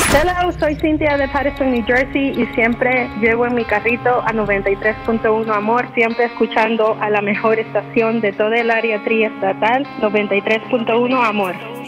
Hello, soy Cintia de Patterson, New Jersey y siempre llevo en mi carrito a 93.1 Amor, siempre escuchando a la mejor estación de toda el área triestatal, 93.1 Amor.